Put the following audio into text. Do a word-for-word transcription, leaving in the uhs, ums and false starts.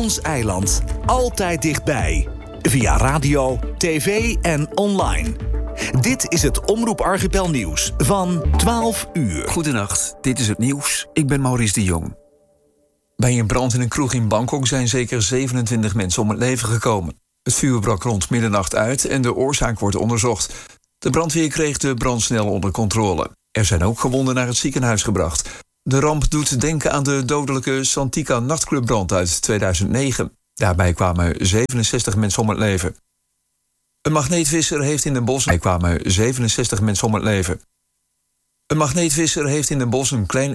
Ons eiland. Altijd dichtbij. Via radio, tv en online. Dit is het Omroep Archipel Nieuws van twaalf uur. Goedenacht, dit is het nieuws. Ik ben Maurice de Jong. Bij een brand in een kroeg in Bangkok zijn zeker zevenentwintig mensen om het leven gekomen. Het vuur brak rond middernacht uit en de oorzaak wordt onderzocht. De brandweer kreeg de brand snel onder controle. Er zijn ook gewonden naar het ziekenhuis gebracht. De ramp doet denken aan de dodelijke Santika nachtclubbrand uit tweeduizend negen. Daarbij kwamen zevenenzestig mensen om het leven. Een magneetvisser heeft in Den Bosch... Daarbij kwamen zevenenzestig mensen om het leven. Een magneetvisser heeft in Den Bosch een klein...